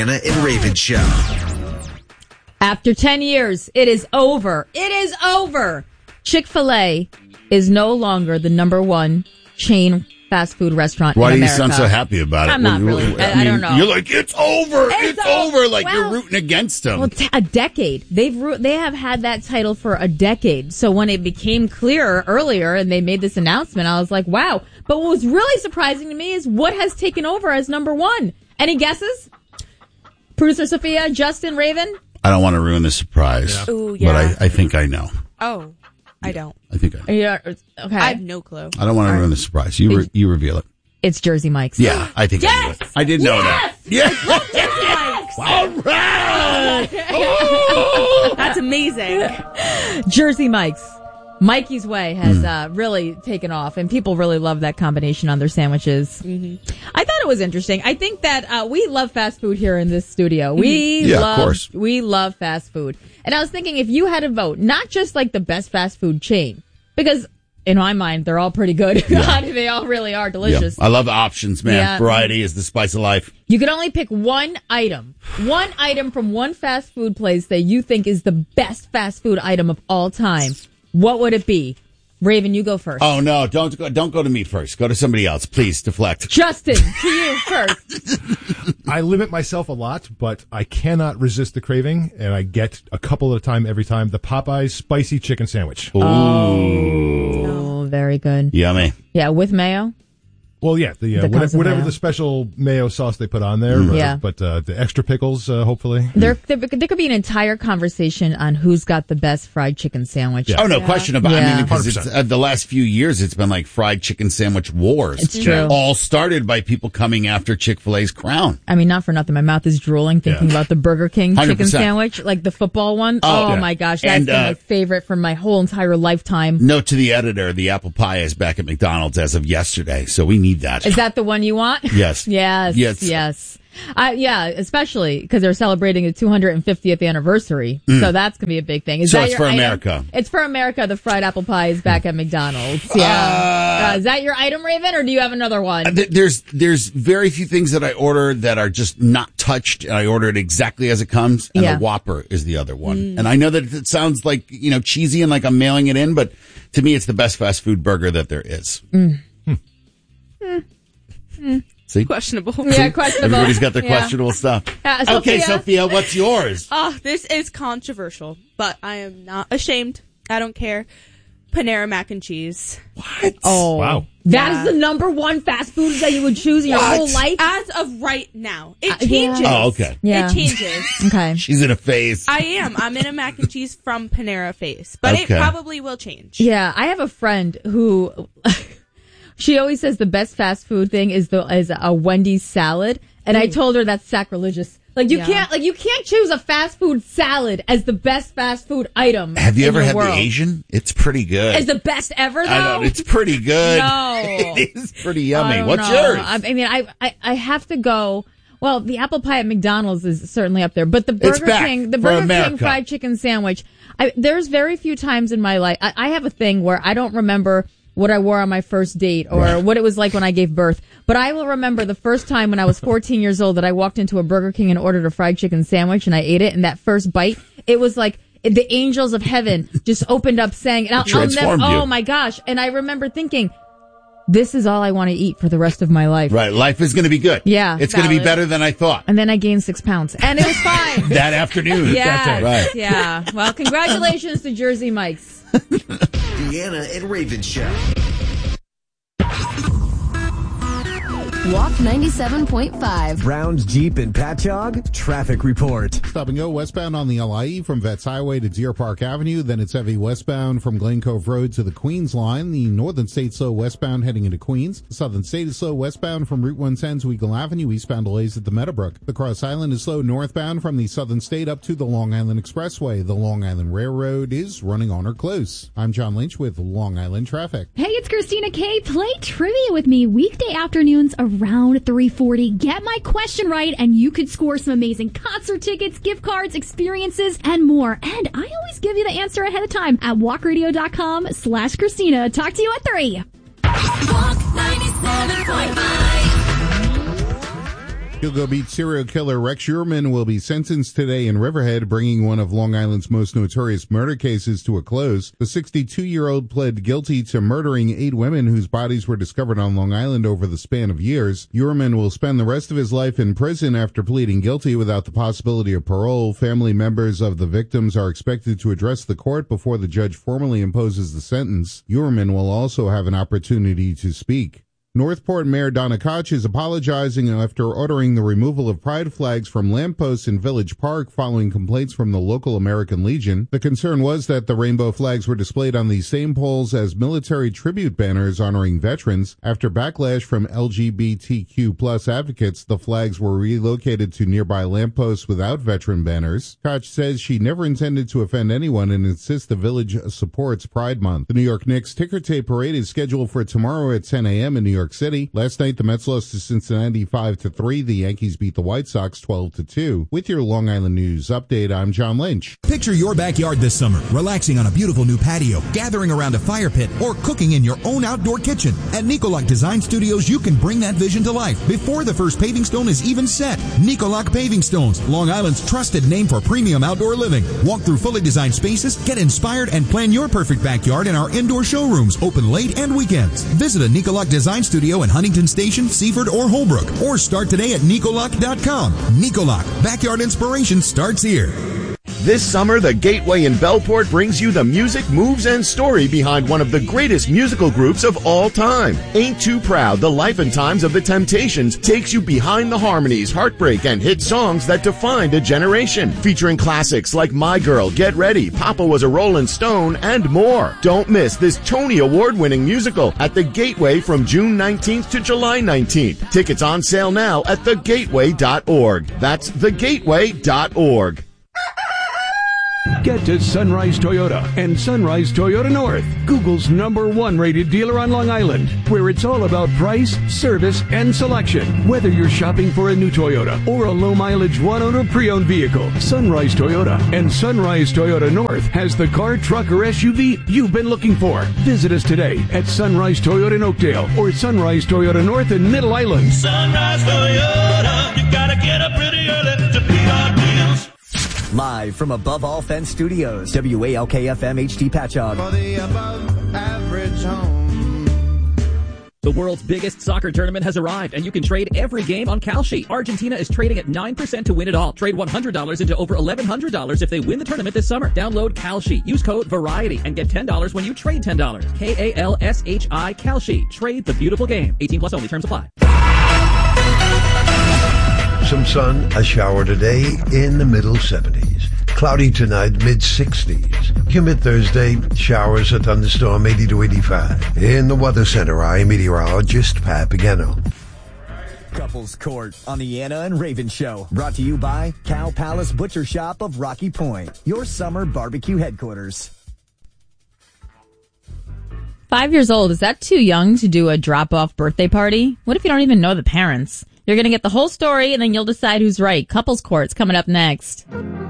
Deanna and Raven Show. After 10 years, it is over. It is over. Chick-fil-A is no longer the number one chain fast food restaurant in America. Why do you sound so happy about it? I'm not really. I don't know. You're like, it's over. It's over. Like, well, you're rooting against them. Well, a decade. They have had that title for a decade. So when it became clearer earlier and they made this announcement, I was like, wow. But what was really surprising to me is what has taken over as number one. Any guesses? Producer Sophia, Justin, Raven? I don't want to ruin the surprise. Yeah. Ooh, yeah. But I think I know. Oh, I don't. I think I know. Yeah, okay. I have no clue. I don't want to ruin the surprise. You reveal it. It's Jersey Mike's. Yeah, I think I knew it. I did know that. Yes! All right! That's amazing. Jersey Mike's. Mikey's Way has really taken off, and people really love that combination on their sandwiches. Mm-hmm. I thought it was interesting. I think that we love fast food here in this studio. Of course. We love fast food. And I was thinking, if you had to vote, not just like the best fast food chain, because in my mind, they're all pretty good. Yeah. They all really are delicious. Yeah. I love options, man. Yeah. Variety is the spice of life. You could only pick one item from one fast food place that you think is the best fast food item of all time. What would it be? Raven, you go first. Oh, no, don't go to me first. Go to somebody else. Please, deflect. Justin, to you first. I limit myself a lot, but I cannot resist the craving, and I get a couple at a time every time. The Popeyes spicy chicken sandwich. Ooh. Oh, very good. Yummy. Yeah, with mayo? Well, yeah, whatever the special mayo sauce they put on there. Mm-hmm. Yeah. But the extra pickles, hopefully. There could be an entire conversation on who's got the best fried chicken sandwich. Yeah. Oh, no question about it. I mean, because the last few years, it's been like fried chicken sandwich wars. It's true. All started by people coming after Chick-fil-A's crown. I mean, not for nothing. My mouth is drooling thinking about the Burger King 100%. Chicken sandwich, like the football one. Oh my gosh. That's been my favorite for my whole entire lifetime. Note to the editor, the apple pie is back at McDonald's as of yesterday, so we need that. Is that the one you want? Yes. Yes. Yeah, especially because they're celebrating the 250th anniversary. So that's going to be a big thing. It's for America. It's for America. The fried apple pie is back at McDonald's. Yeah. Is that your item, Raven, or do you have another one? There's very few things that I order that are just not touched. I order it exactly as it comes, and the Whopper is the other one. And I know that it sounds like, cheesy and like I'm mailing it in, but to me, it's the best fast food burger that there is. See? Questionable. Yeah, questionable. Everybody's got their questionable stuff. Okay, Sophia, what's yours? Oh, this is controversial, but I am not ashamed. I don't care. Panera mac and cheese. What? Oh, wow. That is the number one fast food that you would choose in your whole life? As of right now. It changes. Yeah. Oh, okay. Yeah. It changes. Okay. She's in a phase. I am. I'm in a mac and cheese from Panera phase, but it probably will change. Yeah, I have a friend who... She always says the best fast food thing is a Wendy's salad, and I told her that's sacrilegious. You can't choose a fast food salad as the best fast food item. Have you ever had world. the Asian? It's pretty good. Is the best ever though? I know, it's pretty good. No, it is pretty yummy. What's know. yours? I mean, I have to go. Well, the apple pie at McDonald's is certainly up there, but the Burger King fried chicken sandwich. There's very few times in my life I have a thing where I don't remember what I wore on my first date or what it was like when I gave birth. But I will remember the first time when I was 14 years old that I walked into a Burger King and ordered a fried chicken sandwich and I ate it. And that first bite, it was like the angels of heaven just opened up saying, and I'll never, oh my gosh. And I remember thinking, this is all I want to eat for the rest of my life. Right. Life is going to be good. Yeah. It's going to be better than I thought. And then I gained 6 pounds and it was fine. That afternoon. Yeah. Right. Yeah. Well, congratulations to Jersey Mike's. Deanna and Raven Show. Walk 97.5. Browns Jeep and Patchogue traffic report. Stop and go westbound on the LIE from Vets Highway to Deer Park Avenue. Then it's heavy westbound from Glen Cove Road to the Queens line. The Northern State slow westbound heading into Queens. The Southern State is slow westbound from Route 110 to Eagle Avenue. Eastbound delays at the Meadowbrook. The Cross Island is slow northbound from the Southern State up to the Long Island Expressway. The Long Island Railroad is running on or close. I'm John Lynch with Long Island Traffic. Hey, it's Christina K. Play trivia with me weekday afternoons around 3:40. Get my question right and you could score some amazing concert tickets, gift cards, experiences, and more. And I always give you the answer ahead of time at walkradio.com/Christina. Talk to you at 3. Walk 97.5. Hugo Beach serial killer Rex Heuermann will be sentenced today in Riverhead, bringing one of Long Island's most notorious murder cases to a close. The 62-year-old pled guilty to murdering 8 women whose bodies were discovered on Long Island over the span of years. Heuermann will spend the rest of his life in prison after pleading guilty without the possibility of parole. Family members of the victims are expected to address the court before the judge formally imposes the sentence. Heuermann will also have an opportunity to speak. Northport Mayor Donna Koch is apologizing after ordering the removal of pride flags from lampposts in Village Park following complaints from the local American Legion. The concern was that the rainbow flags were displayed on these same poles as military tribute banners honoring veterans. After backlash from LGBTQ+ advocates, the flags were relocated to nearby lampposts without veteran banners. Koch says she never intended to offend anyone and insists the village supports Pride Month. The New York Knicks ticker tape parade is scheduled for tomorrow at 10 a.m. in New York City. Last night, the Mets lost to Cincinnati 5-3. The Yankees beat the White Sox 12-2. With your Long Island News update, I'm John Lynch. Picture your backyard this summer, relaxing on a beautiful new patio, gathering around a fire pit, or cooking in your own outdoor kitchen. At Nicolac Design Studios, you can bring that vision to life before the first paving stone is even set. Nicolac Paving Stones, Long Island's trusted name for premium outdoor living. Walk through fully designed spaces, get inspired, and plan your perfect backyard in our indoor showrooms, open late and weekends. Visit a Nicolac Design Studio in Huntington Station, Seaford, or Holbrook, or start today at Nicolac.com. Nicolac, backyard inspiration starts here. This summer, the Gateway in Bellport brings you the music, moves, and story behind one of the greatest musical groups of all time. Ain't Too Proud, The Life and Times of the Temptations takes you behind the harmonies, heartbreak, and hit songs that defined a generation. Featuring classics like My Girl, Get Ready, Papa Was a Rollin' Stone, and more. Don't miss this Tony Award-winning musical at the Gateway from June 19th to July 19th. Tickets on sale now at thegateway.org. That's thegateway.org. Get to Sunrise Toyota and Sunrise Toyota North, Google's #1 rated dealer on Long Island, where it's all about price, service, and selection. Whether you're shopping for a new Toyota or a low-mileage one-owner pre-owned vehicle, Sunrise Toyota and Sunrise Toyota North has the car, truck, or SUV you've been looking for. Visit us today at Sunrise Toyota in Oakdale or Sunrise Toyota North in Middle Island. Sunrise Toyota, you gotta get up pretty early to beat our deals. Live from Above All Fence Studios, WALK-FM HD Patchogue. For the above average home. The world's biggest soccer tournament has arrived, and you can trade every game on Kalshi. Argentina is trading at 9% to win it all. Trade $100 into over $1,100 if they win the tournament this summer. Download Kalshi. Use code VARIETY and get $10 when you trade $10. KALSHI Kalshi. Trade the beautiful game. 18 plus only. Terms apply. Some sun, a shower today in the middle 70s. Cloudy tonight, mid-60s. Humid Thursday, showers, a thunderstorm, 80 to 85. In the Weather Center, I'm meteorologist Pat Pagano. Couples Court on the Anna and Raven Show. Brought to you by Cow Palace Butcher Shop of Rocky Point, your summer barbecue headquarters. 5 years old, is that too young to do a drop-off birthday party? What if you don't even know the parents? You're going to get the whole story, and then you'll decide who's right. Couples Court's coming up next.